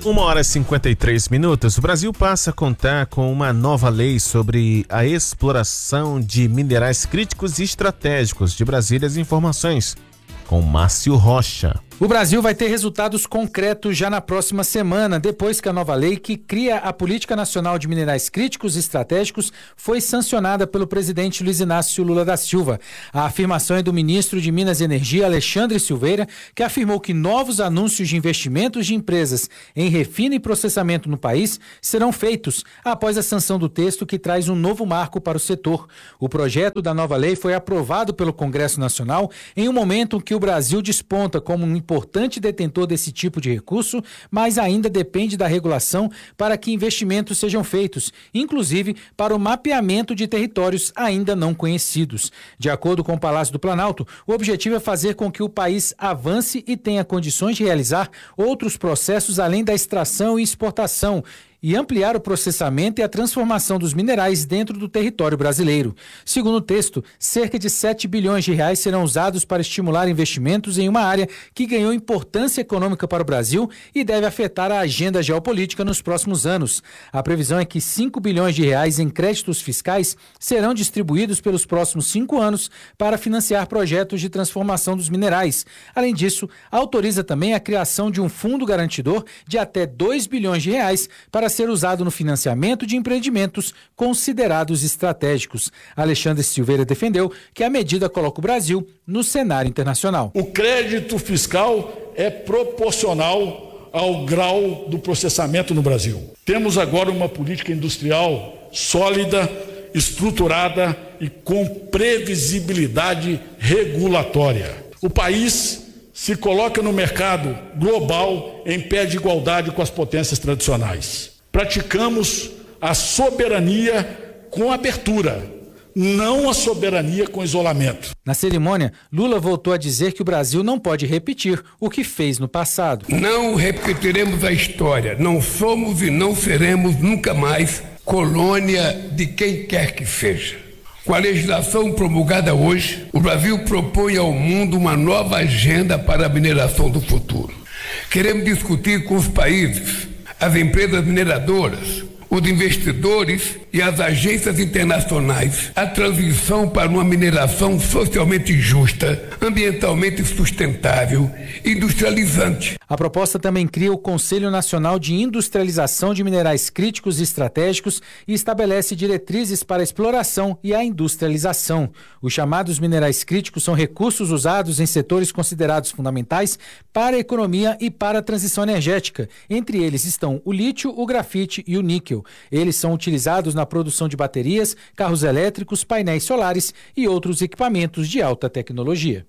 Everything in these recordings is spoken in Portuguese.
1h53. O Brasil passa a contar com uma nova lei sobre a exploração de minerais críticos e estratégicos. De Brasília, as informações com Márcio Rocha. O Brasil vai ter resultados concretos já na próxima semana, depois que a nova lei que cria a Política Nacional de Minerais Críticos e Estratégicos foi sancionada pelo presidente Luiz Inácio Lula da Silva. A afirmação é do ministro de Minas e Energia, Alexandre Silveira, que afirmou que novos anúncios de investimentos de empresas em refino e processamento no país serão feitos após a sanção do texto que traz um novo marco para o setor. O projeto da nova lei foi aprovado pelo Congresso Nacional em um momento em que o Brasil desponta como um importante detentor desse tipo de recurso, mas ainda depende da regulação para que investimentos sejam feitos, inclusive para o mapeamento de territórios ainda não conhecidos. De acordo com o Palácio do Planalto, o objetivo é fazer com que o país avance e tenha condições de realizar outros processos além da extração e exportação, e ampliar o processamento e a transformação dos minerais dentro do território brasileiro. Segundo o texto, cerca de 7 bilhões de reais serão usados para estimular investimentos em uma área que ganhou importância econômica para o Brasil e deve afetar a agenda geopolítica nos próximos anos. A previsão é que 5 bilhões de reais em créditos fiscais serão distribuídos pelos próximos 5 anos para financiar projetos de transformação dos minerais. Além disso, autoriza também a criação de um fundo garantidor de até 2 bilhões de reais para ser usado no financiamento de empreendimentos considerados estratégicos. Alexandre Silveira defendeu que a medida coloca o Brasil no cenário internacional. O crédito fiscal é proporcional ao grau do processamento no Brasil. Temos agora uma política industrial sólida, estruturada e com previsibilidade regulatória. O país se coloca no mercado global em pé de igualdade com as potências tradicionais. Praticamos a soberania com abertura, não a soberania com isolamento. Na cerimônia, Lula voltou a dizer que o Brasil não pode repetir o que fez no passado. Não repetiremos a história, não somos e não seremos nunca mais colônia de quem quer que seja. Com a legislação promulgada hoje, o Brasil propõe ao mundo uma nova agenda para a mineração do futuro. Queremos discutir com os países, as empresas mineradoras, os investidores e as agências internacionais a transição para uma mineração socialmente justa, ambientalmente sustentável e industrializante. A proposta também cria o Conselho Nacional de Industrialização de Minerais Críticos e Estratégicos e estabelece diretrizes para a exploração e a industrialização. Os chamados minerais críticos são recursos usados em setores considerados fundamentais para a economia e para a transição energética. Entre eles estão o lítio, o grafite e o níquel. Eles são utilizados na produção de baterias, carros elétricos, painéis solares e outros equipamentos de alta tecnologia.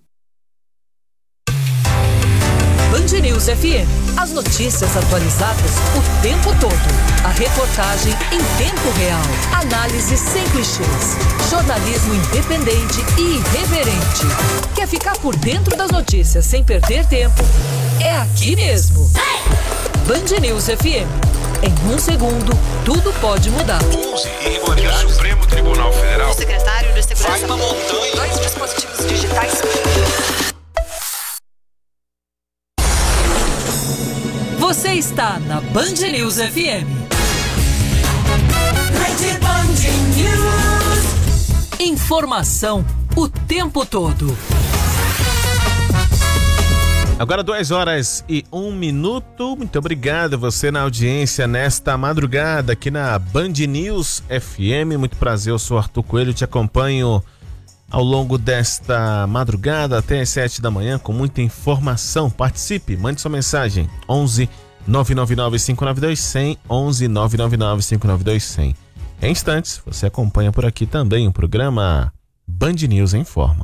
Band News FM. As notícias atualizadas o tempo todo. A reportagem em tempo real. Análise sem clichês. Jornalismo independente e irreverente. Quer ficar por dentro das notícias sem perder tempo? É aqui mesmo. Band News FM. Em um segundo, tudo pode mudar. 11 irregularidades. O Supremo Tribunal Federal. O secretário de Segurança. Vai uma montanha. 2 dispositivos digitais. Você está na Band News FM. Band News. Informação o tempo todo. Agora 2h01. Muito obrigado a você na audiência nesta madrugada aqui na Band News FM. Muito prazer, eu sou Arthur Coelho, te acompanho ao longo desta madrugada até às 7 da manhã com muita informação. Participe, mande sua mensagem 11 999 592 100, 11 999 592 100. Em instantes, você acompanha por aqui também o programa Band News Informa.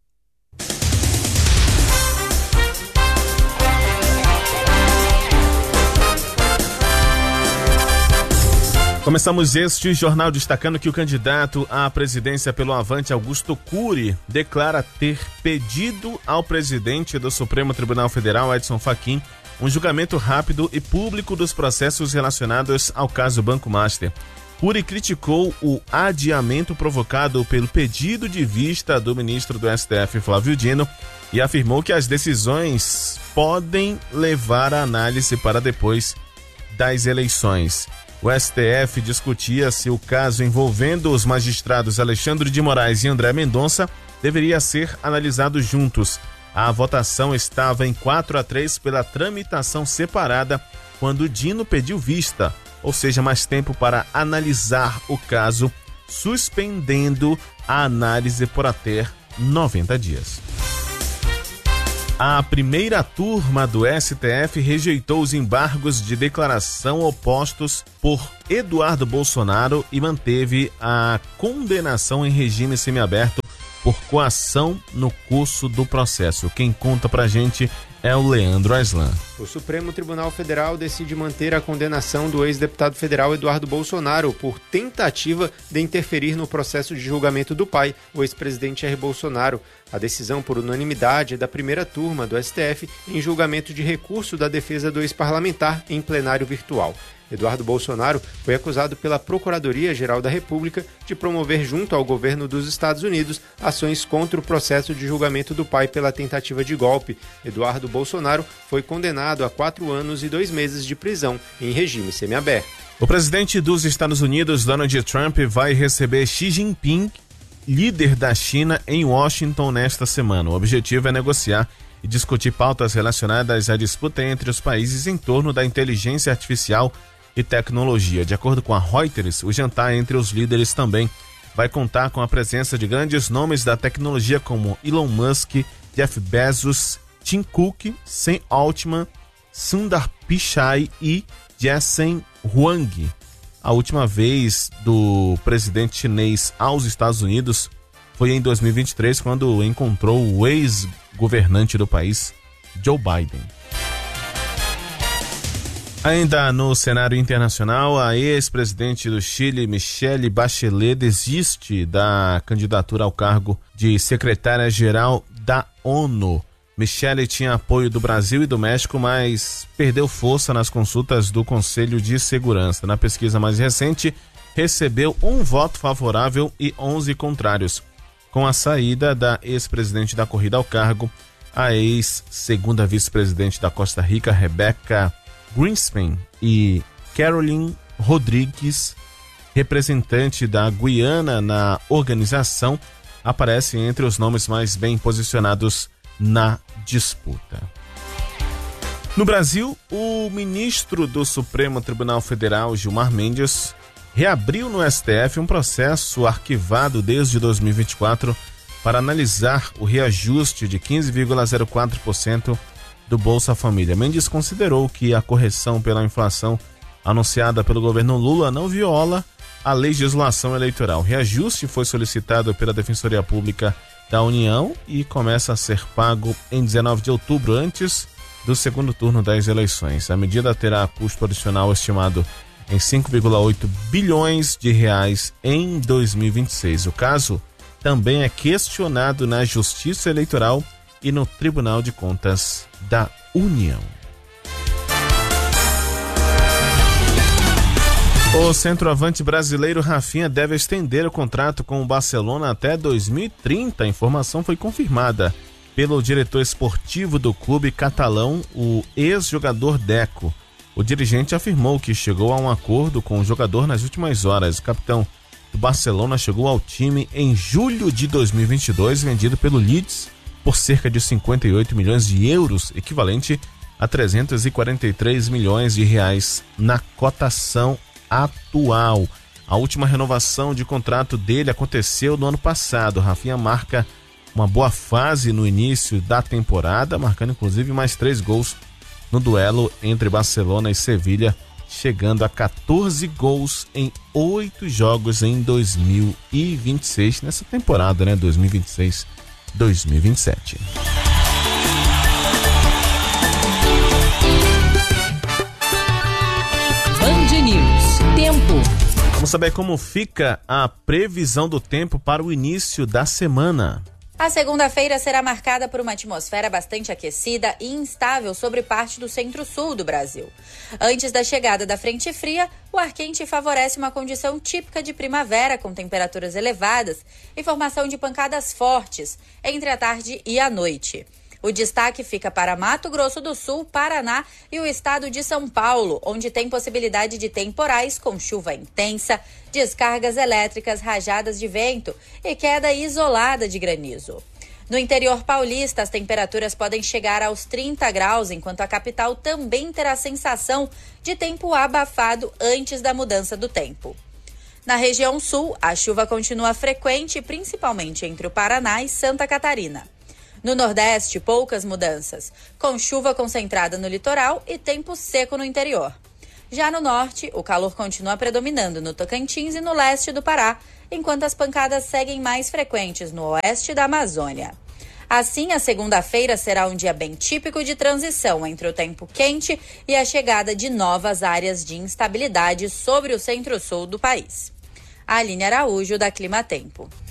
Começamos este jornal destacando que o candidato à presidência pelo Avante, Augusto Cury, declara ter pedido ao presidente do Supremo Tribunal Federal, Edson Fachin, um julgamento rápido e público dos processos relacionados ao caso Banco Master. Cury criticou o adiamento provocado pelo pedido de vista do ministro do STF, Flávio Dino, e afirmou que as decisões podem levar a análise para depois das eleições. O STF discutia se o caso envolvendo os magistrados Alexandre de Moraes e André Mendonça deveria ser analisado juntos. A votação estava em 4-3 pela tramitação separada quando Dino pediu vista, ou seja, mais tempo para analisar o caso, suspendendo a análise por até 90 dias. A primeira turma do STF rejeitou os embargos de declaração opostos por Eduardo Bolsonaro e manteve a condenação em regime semiaberto por coação no curso do processo. Quem conta pra gente é o Leandro Aislan. O Supremo Tribunal Federal decide manter a condenação do ex-deputado federal Eduardo Bolsonaro por tentativa de interferir no processo de julgamento do pai, o ex-presidente Jair Bolsonaro. A decisão por unanimidade é da primeira turma do STF em julgamento de recurso da defesa do ex-parlamentar em plenário virtual. Eduardo Bolsonaro foi acusado pela Procuradoria-Geral da República de promover junto ao governo dos Estados Unidos ações contra o processo de julgamento do pai pela tentativa de golpe. Eduardo Bolsonaro foi condenado a 4 anos e 2 meses de prisão em regime semiaberto. O presidente dos Estados Unidos, Donald Trump, vai receber Xi Jinping, líder da China, em Washington nesta semana. O objetivo é negociar e discutir pautas relacionadas à disputa entre os países em torno da inteligência artificial e tecnologia. De acordo com a Reuters, o jantar entre os líderes também vai contar com a presença de grandes nomes da tecnologia como Elon Musk, Jeff Bezos, Tim Cook, Sam Altman, Sundar Pichai e Jensen Huang. A última vez do presidente chinês aos Estados Unidos foi em 2023, quando encontrou o ex-governante do país, Joe Biden. Ainda no cenário internacional, a ex-presidente do Chile, Michelle Bachelet, desiste da candidatura ao cargo de secretária-geral da ONU. Michelle tinha apoio do Brasil e do México, mas perdeu força nas consultas do Conselho de Segurança. Na pesquisa mais recente, recebeu 1 voto favorável e 11 contrários. Com a saída da ex-presidente da corrida ao cargo, a ex-segunda vice-presidente da Costa Rica, Rebecca Greenspan, e Caroline Rodrigues, representante da Guiana na organização, aparecem entre os nomes mais bem posicionados na disputa. No Brasil, o ministro do Supremo Tribunal Federal, Gilmar Mendes, reabriu no STF um processo arquivado desde 2024 para analisar o reajuste de 15,04% do Bolsa Família. Mendes considerou que a correção pela inflação anunciada pelo governo Lula não viola a legislação eleitoral. O reajuste foi solicitado pela Defensoria Pública da União e começa a ser pago em 19 de outubro, antes do segundo turno das eleições. A medida terá custo adicional estimado em 5,8 bilhões de reais em 2026. O caso também é questionado na Justiça Eleitoral e no Tribunal de Contas da União. O centroavante brasileiro Rafinha deve estender o contrato com o Barcelona até 2030. A informação foi confirmada pelo diretor esportivo do clube catalão, o ex-jogador Deco. O dirigente afirmou que chegou a um acordo com o jogador nas últimas horas. O capitão do Barcelona chegou ao time em julho de 2022, vendido pelo Leeds por cerca de 58 milhões de euros, equivalente a 343 milhões de reais na cotação atual. A última renovação de contrato dele aconteceu no ano passado. Rafinha marca uma boa fase no início da temporada, marcando inclusive mais 3 gols no duelo entre Barcelona e Sevilha, chegando a 14 gols em 8 jogos em 2026, nessa temporada, né, 2026-2027. Band News. Tempo. Vamos saber como fica a previsão do tempo para o início da semana. A segunda-feira será marcada por uma atmosfera bastante aquecida e instável sobre parte do centro-sul do Brasil. Antes da chegada da frente fria, o ar quente favorece uma condição típica de primavera, com temperaturas elevadas e formação de pancadas fortes entre a tarde e a noite. O destaque fica para Mato Grosso do Sul, Paraná e o estado de São Paulo, onde tem possibilidade de temporais com chuva intensa, descargas elétricas, rajadas de vento e queda isolada de granizo. No interior paulista, as temperaturas podem chegar aos 30 graus, enquanto a capital também terá a sensação de tempo abafado antes da mudança do tempo. Na região sul, a chuva continua frequente, principalmente entre o Paraná e Santa Catarina. No Nordeste, poucas mudanças, com chuva concentrada no litoral e tempo seco no interior. Já no norte, o calor continua predominando no Tocantins e no leste do Pará, enquanto as pancadas seguem mais frequentes no oeste da Amazônia. Assim, a segunda-feira será um dia bem típico de transição entre o tempo quente e a chegada de novas áreas de instabilidade sobre o centro-sul do país. Aline Araújo, da Climatempo.